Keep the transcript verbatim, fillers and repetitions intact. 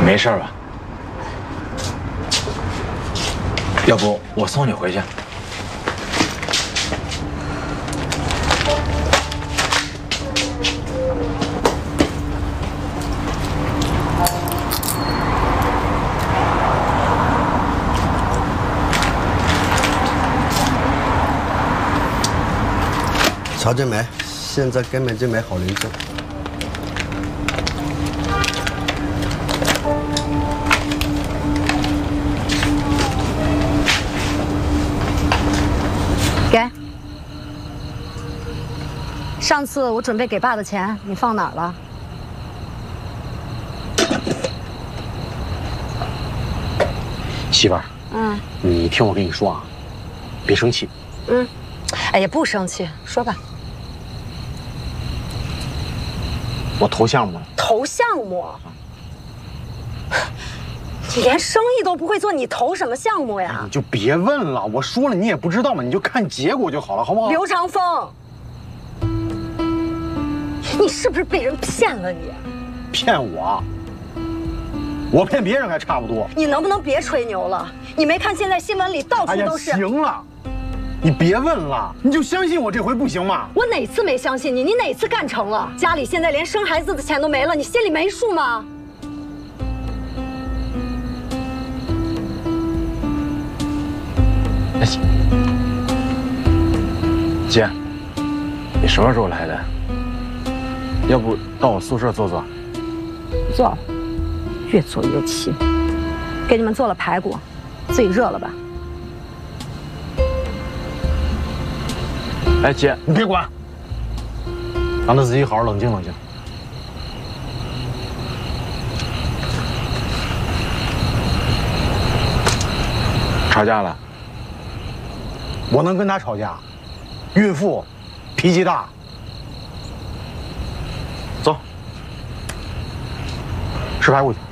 没事吧？要不我送你回去？ 瞧见没？现在根本就没好邻居。 给。上次我准备给爸的钱，你放哪儿了？ 媳妇儿， 嗯， 你听我跟你说啊，别生气。 嗯，哎呀，不生气，说吧。 我投项目了。 投项目？你连生意都不会做，你投什么项目呀？ 你就别问了，我说了你也不知道嘛，你就看结果就好了，好不好？ 刘长风，你是不是被人骗了你？ 骗我？我骗别人还差不多。 你能不能别吹牛了？你没看现在新闻里到处都是。 哎呀，行了，你别问了，你就相信我这回不行吗？ 我哪次没相信你？你哪次干成了？家里现在连生孩子的钱都没了，你心里没数吗？ 姐，你什么时候来的？要不到我宿舍坐坐？ 不坐了，越坐越气。给你们做了排骨，自己热了吧。 哎，姐， 你别管，让他自己好好冷静冷静。 吵架了？ 我能跟他吵架？孕妇，脾气大。走，吃排骨去。